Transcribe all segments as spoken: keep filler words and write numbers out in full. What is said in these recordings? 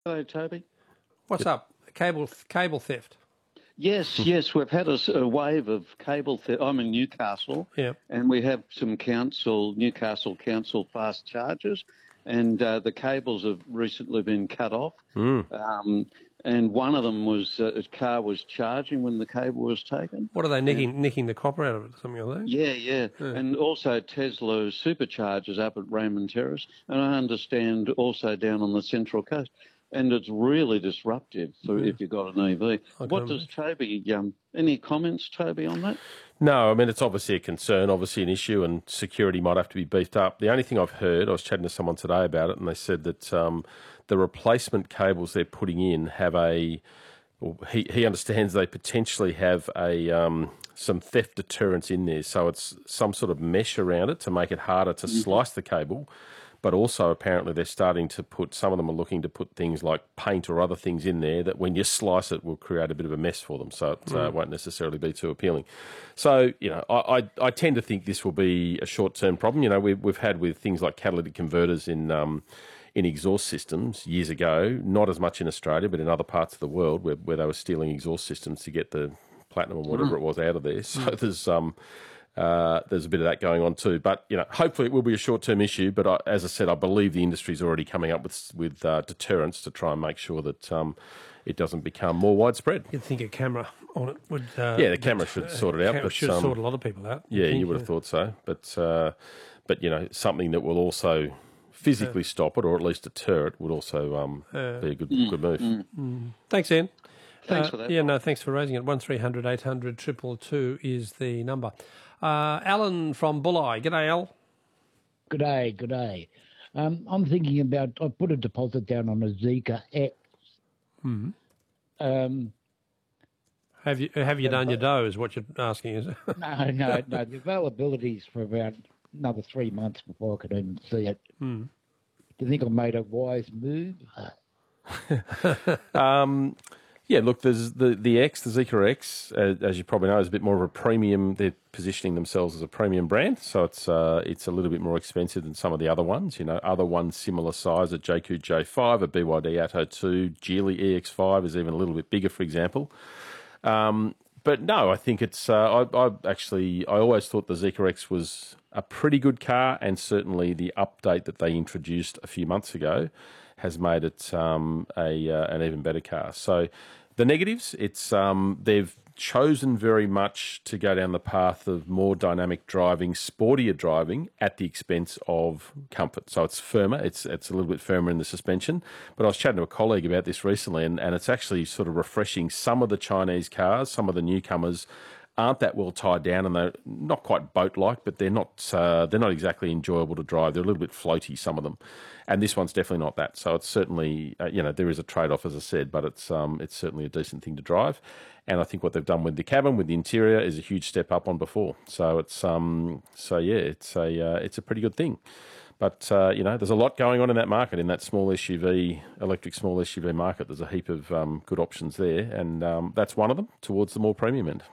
Hello, Toby. What's up? Cable cable theft. Yes, yes, we've had a, s- a wave of cable theft. I'm in Newcastle, Yeah. and we have some council, Newcastle Council fast chargers, and uh, the cables have recently been cut off. Mm. Um, and one of them was uh, a car was charging when the cable was taken. What are they nicking nicking the copper out of it? Something like that. Yeah, yeah, Yeah. and also Tesla superchargers up at Raymond Terrace, and I understand also down on the Central Coast. And it's really disruptive for Yeah. if you've got an E V. I What can does Toby, um, any comments, Toby, on that? No, I mean, it's obviously a concern, obviously an issue, and security might have to be beefed up. The only thing I've heard, I was chatting to someone today about it, and they said that um, the replacement cables they're putting in have a, well, he, he understands they potentially have a um, some theft deterrents in there. So it's some sort of mesh around it to make it harder to slice the cable. But also, apparently, they're starting to put, some of them are looking to put things like paint or other things in there that when you slice it will create a bit of a mess for them. So it uh, won't necessarily be too appealing. So, you know, I, I, I tend to think this will be a short-term problem. You know, we've, we've had with things like catalytic converters in um, in exhaust systems years ago, not as much in Australia, but in other parts of the world where, where they were stealing exhaust systems to get the platinum or whatever it was out of there. So there's... um. Uh, there's a bit of that going on too, but you know, hopefully it will be a short-term issue. But I, as I said, I believe the industry's already coming up with with uh, deterrents to try and make sure that um, it doesn't become more widespread. You'd think a camera on it would. Uh, Yeah, the camera should sort it out. Camera But should um, sort a lot of people out. yeah, think, you would have thought so. But uh, but you know, something that will also physically stop it, or at least deter it, would also um, be a good good move. Thanks, Ian. Thanks Uh, for that. Yeah, no, thanks for raising it. One three hundred eight hundred triple two is the number. Uh, Alan from Bulli. G'day, Al. Good day, good day. Um, I'm thinking about, I put a deposit down on a Zika X. Hmm. Um, Have you have you done your dough? Is what you're asking? Is it? no, no, no. The availability is for about another three months before I could even see it. Hmm. Do you think I made a wise move? Um, yeah, look, there's the the X, the Zika X, uh, as you probably know, is a bit more of a premium. They're positioning themselves as a premium brand, so it's uh, it's a little bit more expensive than some of the other ones. You know, other ones similar size, a J Q J five, a B Y D Atto two, Geely E X five is even a little bit bigger, for example. Um, but no, I think it's. Uh, I, I actually, I always thought the Zika X was a pretty good car, and certainly the update that they introduced a few months ago has made it um, a uh, an even better car. So the negatives, it's um, they've chosen very much to go down the path of more dynamic driving, sportier driving at the expense of comfort. So it's firmer, it's it's a little bit firmer in the suspension. But I was chatting to a colleague about this recently, and, and it's actually sort of refreshing. Some of the Chinese cars, some of the newcomers, aren't that well tied down, and they're not quite boat-like, but they're not uh, they're not exactly enjoyable to drive. They're a little bit floaty, some of them, and this one's definitely not that. So it's certainly uh, you know there is a trade-off, as I said, but it's um it's certainly a decent thing to drive. And I think what they've done with the cabin, with the interior, is a huge step up on before. So it's um so yeah, it's a uh, it's a pretty good thing. But uh, you know, there's a lot going on in that market, in that small S U V, electric small S U V market. There's a heap of um, good options there, and um, that's one of them towards the more premium end.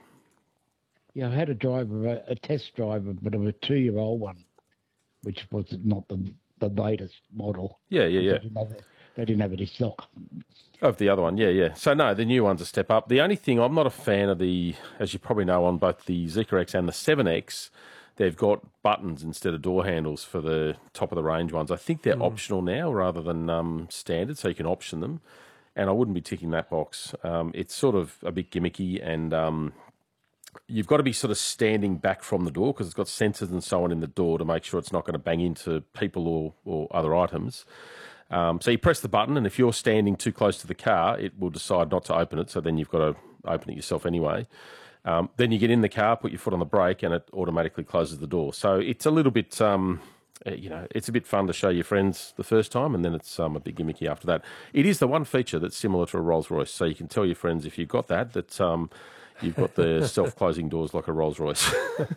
Yeah, I had a driver, a, a test driver, but of a two-year-old one, which was not the the latest model. Yeah, yeah, yeah. They didn't have it, they didn't have it in stock. Of the other one, yeah, yeah. So no, the new one's a step up. The only thing, I'm not a fan of the, as you probably know, on both the Zika X and the seven X, they've got buttons instead of door handles for the top of the range ones. I think they're optional now rather than um, standard, so you can option them. And I wouldn't be ticking that box. Um, it's sort of a bit gimmicky, and um, you've got to be sort of standing back from the door because it's got sensors and so on in the door to make sure it's not going to bang into people or, or other items. Um, so you press the button, and if you're standing too close to the car, it will decide not to open it, so then you've got to open it yourself anyway. Um, then you get in the car, put your foot on the brake, and it automatically closes the door. So it's a little bit, um, uh, you know, it's a bit fun to show your friends the first time, and then it's um, a bit gimmicky after that. It is the one feature that's similar to a Rolls-Royce, so you can tell your friends if you've got that, that um, you've got the self-closing doors like a Rolls-Royce.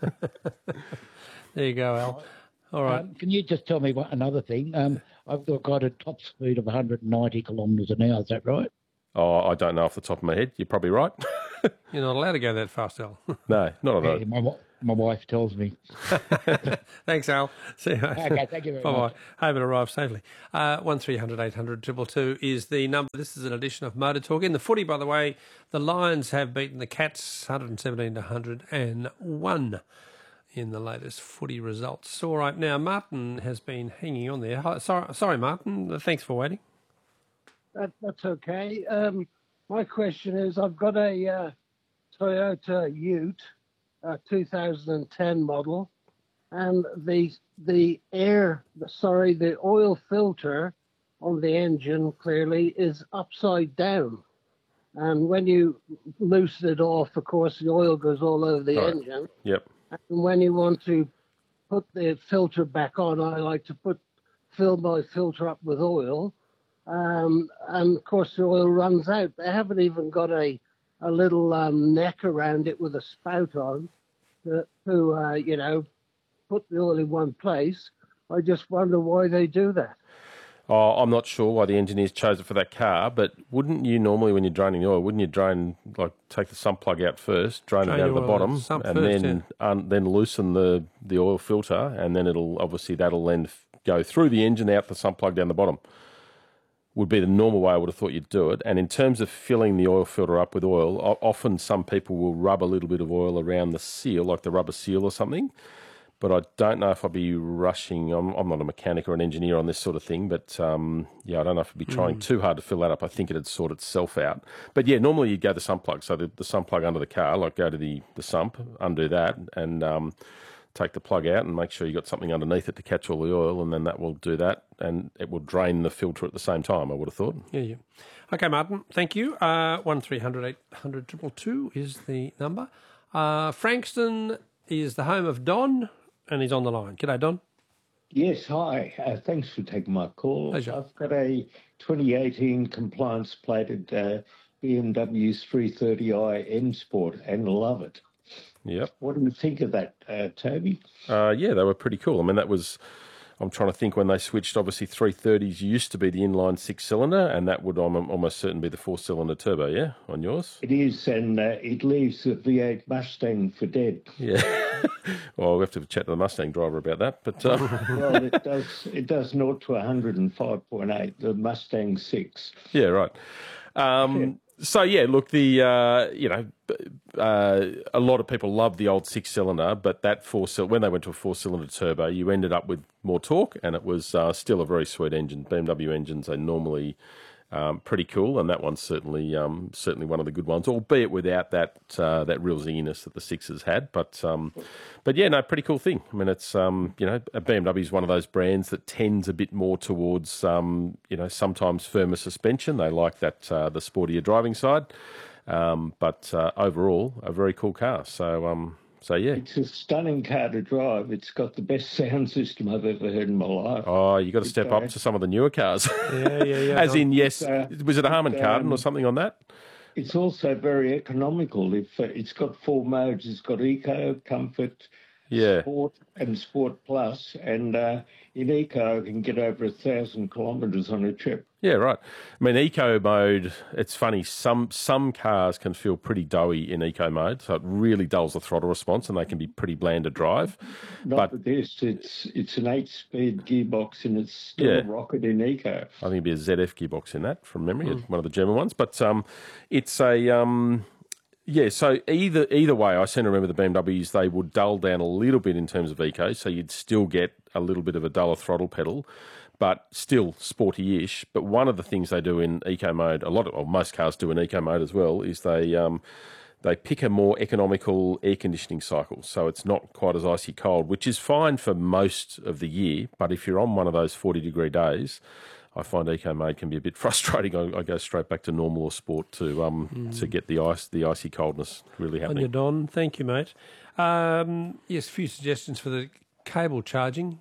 There you go, Al. All right. Um, can you just tell me what, another thing? Um, I've got a top speed of one hundred ninety kilometres an hour. Is that right? Oh, I don't know off the top of my head. You're probably right. You're not allowed to go that fast, Al. No, not at all. Yeah, my, my wife tells me. Thanks, Al. See you. Okay, thank you very Bye-bye. much. Home and arrive safely. Uh, one three hundred eight hundred two two two is the number. This is an edition of Motor Talk. In the footy, by the way, the Lions have beaten the Cats one seventeen to one hundred one in the latest footy results. All right, now Martin has been hanging on there. Hi, sorry, sorry, Martin. Thanks for waiting. That, that's okay. Um, my question is, I've got a uh, Toyota Ute, a two thousand ten model, and the the air, sorry, the oil filter on the engine clearly is upside down. And when you loosen it off, of course, the oil goes all over the Right. engine. Yep. And when you want to put the filter back on, I like to put fill my filter up with oil. Um, and of course, the oil runs out. They haven't even got a, a little um, neck around it with a spout on to, to uh, you know, put the oil in one place. I just wonder why they do that. Oh, I'm not sure why the engineers chose it for that car, but wouldn't you normally, when you're draining the oil, wouldn't you drain, like, take the sump plug out first, drain, Drain it down to your the oil bottom, sump and first, then un, then loosen the, the oil filter, and then it'll, obviously, that'll then f- go through the engine, out the sump plug down the bottom? Would be the normal way I would have thought you'd do it. And in terms of filling the oil filter up with oil, o- often some people will rub a little bit of oil around the seal, like the rubber seal or something. But I don't know if I'd be rushing. I'm, I'm not a mechanic or an engineer on this sort of thing, but um, yeah, I don't know if I'd be trying too hard to fill that up. I think it'd sort itself out. But yeah, normally you'd go the sump plug. So the, the sump plug under the car, like go to the, the sump, undo that, and um, take the plug out and make sure you've got something underneath it to catch all the oil, and then that will do that, and it will drain the filter at the same time, I would have thought. Yeah, yeah. Okay, Martin, thank you. Uh, one three hundred eight hundred two two two is the number. Uh, Frankston is the home of Don, and he's on the line. G'day, Don. Yes, hi. Uh, thanks for taking my call. Pleasure. I've got a twenty eighteen compliance plated uh, B M W's three thirty i M Sport and love it. Yep. What do you think of that, uh, Toby? Uh, yeah, they were pretty cool. I mean, that was, I'm trying to think when they switched, obviously three thirties used to be the inline six-cylinder, and that would I'm almost certain be the four-cylinder turbo, yeah, on yours? It is, and uh, it leaves the V eight Mustang for dead. Yeah. Well, we'll have to chat to the Mustang driver about that. But um... Well, it does It does zero to one hundred five point eight, the Mustang six. Yeah, right. Um, so, yeah, look, the, uh, you know, uh, a lot of people love the old six-cylinder, but that four-cylinder, when they went to a four-cylinder turbo, you ended up with more torque, and it was uh, still a very sweet engine. B M W engines are normally um, pretty cool, and that one's certainly um, certainly one of the good ones, albeit without that uh, that real zinginess that the sixes had. But um, but yeah, no, pretty cool thing. I mean, it's um, you know, a B M W is one of those brands that tends a bit more towards um, you know, sometimes firmer suspension. They like that uh, the sportier driving side, um, but uh, overall a very cool car. So um, so yeah. It's a stunning car to drive. It's got the best sound system I've ever heard in my life. Oh, you got to step up to some of the newer cars. Yeah, yeah, yeah. As in, yes, uh, was it a Harman Kardon um, or something on that? It's also very economical. If uh, it's got four modes, it's got Eco, Comfort, Yeah. Sport, and Sport Plus. And uh, in Eco, you can get over a thousand kilometres on a trip. Yeah, right. I mean, eco mode, it's funny, some some cars can feel pretty doughy in eco mode, so it really dulls the throttle response and they can be pretty bland to drive. Not But with this, it's it's an eight-speed gearbox and it's still Yeah. a rocket in Eco. I think it'd be a Z F gearbox in that from memory, one of the German ones. But um, it's a... Um, Yeah, so either either way, I seem to remember the B M Ws, they would dull down a little bit in terms of eco, so you'd still get a little bit of a duller throttle pedal, but still sporty-ish. But one of the things they do in eco mode, a lot of, or most cars do in eco mode as well, is they um, they pick a more economical air conditioning cycle, so it's not quite as icy cold, which is fine for most of the year. But if you're on one of those forty degree days, I find eco mode can be a bit frustrating. I, I go straight back to normal or sport to um mm. to get the ice, the icy coldness really On happening. your Don, thank you, mate. Um, yes, a few suggestions for the cable charging.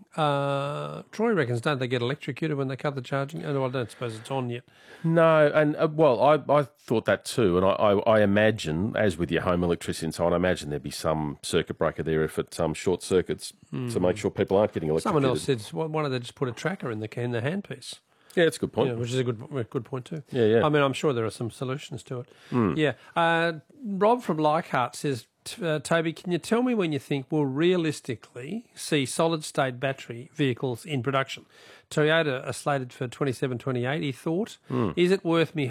Uh, Troy reckons, don't they get electrocuted when they cut the charging? Oh, no, I don't suppose it's on yet. No, and uh, well, I, I thought that too, and I, I, I imagine, as with your home electricity and so on, I imagine there'd be some circuit breaker there if it um, short circuits mm. to make sure people aren't getting electrocuted. Someone else said, why don't they just put a tracker in the in the handpiece? Yeah, that's a good point. Yeah, which is a good good point too. Yeah, yeah. I mean, I'm sure there are some solutions to it. Mm. Yeah. Uh, Rob from Leichhardt says, T- uh, Toby, can you tell me when you think we'll realistically see solid-state battery vehicles in production? Toyota are slated for twenty-seven, twenty-eight, he thought. Mm. Is it worth me